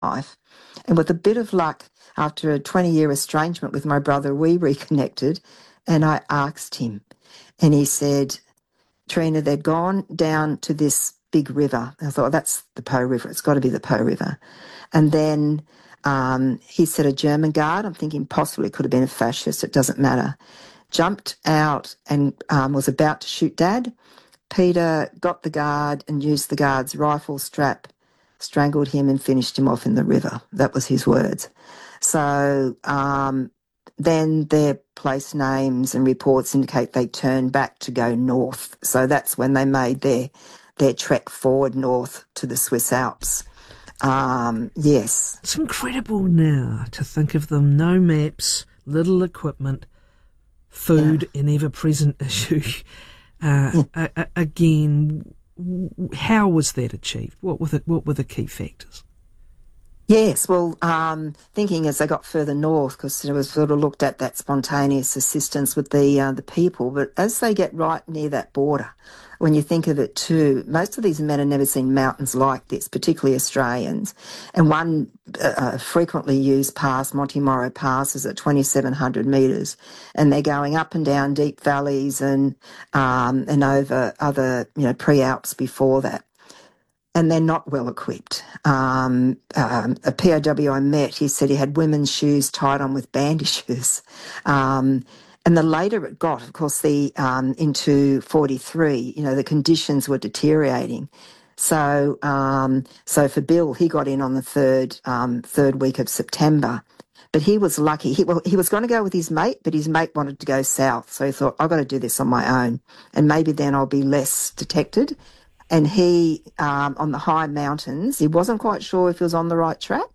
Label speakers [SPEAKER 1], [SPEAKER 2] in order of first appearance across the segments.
[SPEAKER 1] life. And with a bit of luck, after a 20-year estrangement with my brother, we reconnected, and I asked him. And he said, Trina, they'd gone down to this big river. I thought, that's the Po River. It's got to be the Po River. And then he said a German guard, I'm thinking possibly it could have been a fascist, it doesn't matter, jumped out and was about to shoot Dad. Peter got the guard and used the guard's rifle strap, strangled him and finished him off in the river. That was his words. So then their place names and reports indicate they turned back to go north. So that's when they made their trek forward north to the Swiss Alps. Yes.
[SPEAKER 2] It's incredible now to think of them, no maps, little equipment, food, an ever-present issue. Again, how was that achieved? What were the key factors?
[SPEAKER 1] Yes, well, thinking as they got further north, because it was sort of looked at that spontaneous assistance with the people, but as they get right near that border, when you think of it too, most of these men have never seen mountains like this, particularly Australians. And one frequently used pass, Monte Moro Pass, is at 2,700 metres, and they're going up and down deep valleys and over other, pre-Alps before that. And they're not well equipped. A POW I met, he said he had women's shoes tied on with bandages. And the later it got, of course, into 43, the conditions were deteriorating. So for Bill, he got in on the third week of September. But he was lucky. He was going to go with his mate, but his mate wanted to go south. So he thought, I've got to do this on my own, and maybe then I'll be less detected. And he, on the high mountains, he wasn't quite sure if he was on the right track.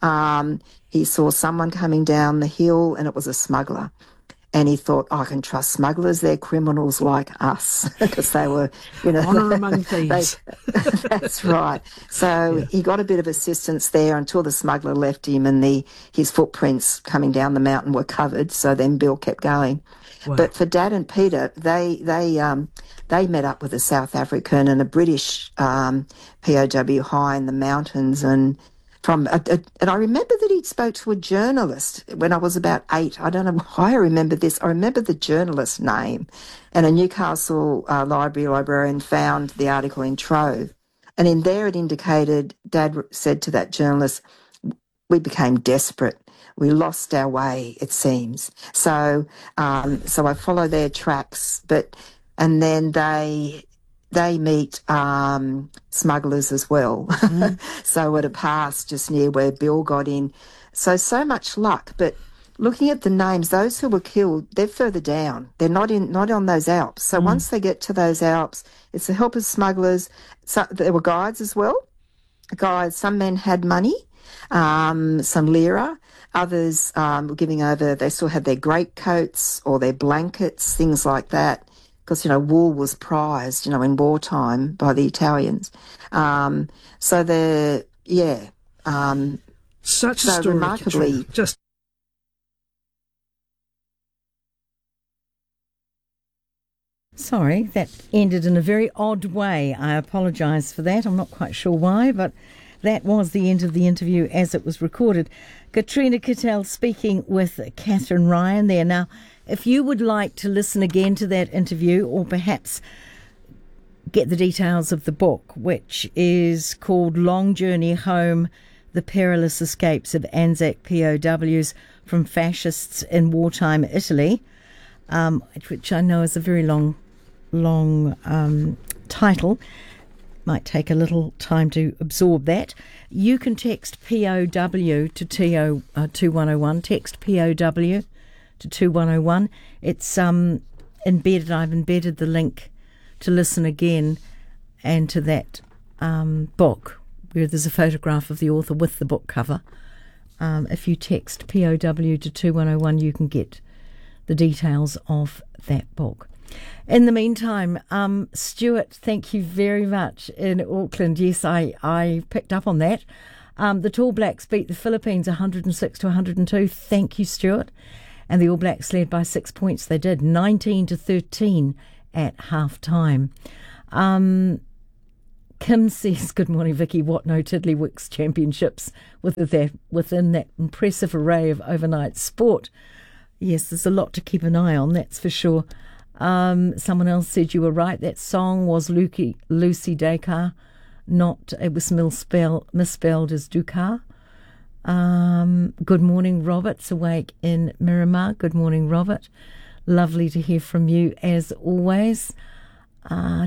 [SPEAKER 1] He saw someone coming down the hill, and it was a smuggler. And he thought, I can trust smugglers, they're criminals like us, because they were,
[SPEAKER 2] honour among thieves.
[SPEAKER 1] That's right. So he got a bit of assistance there until the smuggler left him, and his footprints coming down the mountain were covered. So then Bill kept going. Wow. But for Dad and Peter, they met up with a South African and a British POW high in the mountains, and I remember that he spoke to a journalist when I was about 8. I don't know why I remember this. I remember the journalist's name, and a Newcastle librarian found the article in Trove, and in there it indicated, Dad said to that journalist, we became desperate. We lost our way, it seems. So I follow their tracks, and then they meet smugglers as well. Mm. So at a pass just near where Bill got in. So much luck. But looking at the names, those who were killed, they're further down. They're not on those Alps. So once they get to those Alps, it's the help of smugglers. So there were guides as well. Some men had money, some lira. Others were giving over, they still had their greatcoats or their blankets, things like that. Because, wool was prized, in wartime by the Italians. So they're,
[SPEAKER 2] such a story,
[SPEAKER 1] remarkably.
[SPEAKER 2] Just
[SPEAKER 3] Sorry, that ended in a very odd way. I apologise for that. I'm not quite sure why, but that was the end of the interview as it was recorded. Katrina Kittel speaking with Catherine Ryan there. Now, if you would like to listen again to that interview, or perhaps get the details of the book, which is called Long Journey Home, The Perilous Escapes of Anzac POWs from Fascists in Wartime Italy, which I know is a very long title. Might take a little time to absorb that. You can text POW to 2101. Text POW to 2101. It's embedded. I've embedded the link to listen again and to that book where there's a photograph of the author with the book cover. If you text POW to 2101, you can get the details of that book. In the meantime, Stuart, thank you very much in Auckland. Yes, I picked up on that. The Tall Blacks beat the Philippines 106 to 102. Thank you, Stuart. And the All Blacks led by 6 points. They did 19 to 13 at half time. Kim says, good morning, Vicky. What no Tiddlywicks championships within that impressive array of overnight sport. Yes, there's a lot to keep an eye on, that's for sure. Someone else said you were right. That song was Lucy Dacre, it was misspelled as Dukar. Good morning, Robert's awake in Miramar. Good morning, Robert. Lovely to hear from you as always. All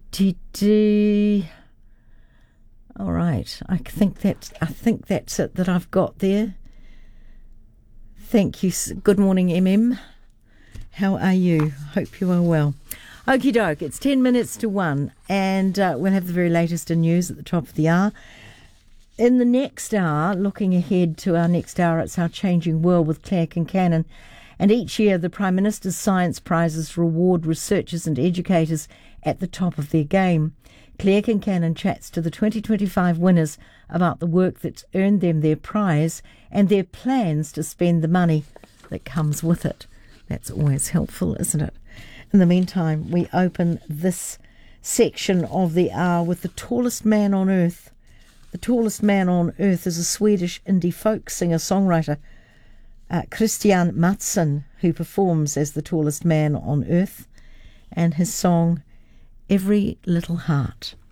[SPEAKER 3] right, I think that's it that I've got there. Thank you. Good morning, MM. How are you? Hope you are well. Okie doke, it's 10 minutes to 1, and we'll have the very latest in news at the top of the hour. In the next hour, looking ahead to our next hour, it's Our Changing World with Claire Kincannon. And each year, the Prime Minister's Science Prizes reward researchers and educators at the top of their game. Claire Kincannon chats to the 2025 winners about the work that's earned them their prize and their plans to spend the money that comes with it. That's always helpful, isn't it? In the meantime, we open this section of the hour with the tallest man on earth. The tallest man on earth is a Swedish indie folk singer-songwriter, Christian Mattsson, who performs as the tallest man on earth, and his song, Every Little Heart.